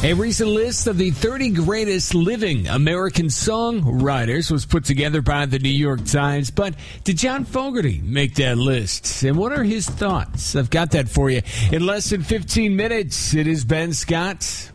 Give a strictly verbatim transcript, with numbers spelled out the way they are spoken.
A recent list of the thirty greatest living American songwriters was put together by the New York Times. But did John Fogerty make that list? And what are his thoughts? I've got that for you in less than fifteen minutes. It is Ben Scott.